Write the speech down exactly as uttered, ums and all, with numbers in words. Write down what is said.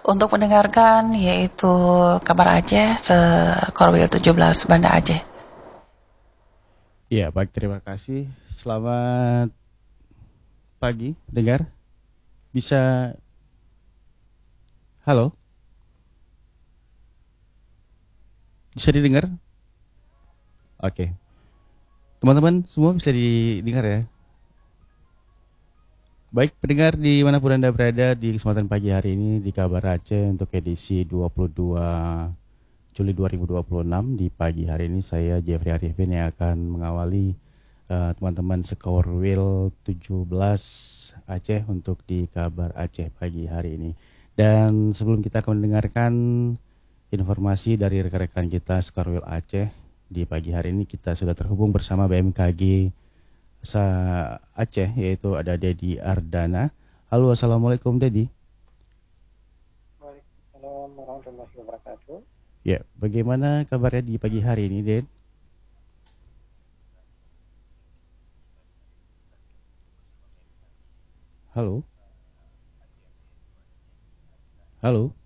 untuk mendengarkan yaitu kabar Aceh Sekorwil tujuh belas Banda Aceh. Ya, baik, terima kasih. Selamat pagi, dengar. Bisa, halo, bisa didengar? Oke, teman-teman semua bisa didengar ya. Baik, pendengar dimanapun Anda berada di kesempatan pagi hari ini di Kabar Aceh untuk edisi dua puluh dua Juli dua ribu dua puluh enam. Di pagi hari ini saya Jeffrey Arifin yang akan mengawali uh, teman-teman Sekorwil tujuh belas Aceh untuk di Kabar Aceh pagi hari ini. Dan sebelum kita akan mendengarkan informasi dari rekan-rekan kita Sekorwil Aceh, di pagi hari ini kita sudah terhubung bersama B M K G Sa Aceh, yaitu ada Dedi Ardana. Halo, assalamualaikum Dedi. Waalaikumsalam warahmatullahi wabarakatuh. Ya, bagaimana kabarnya di pagi hari ini, Ded? Halo, halo.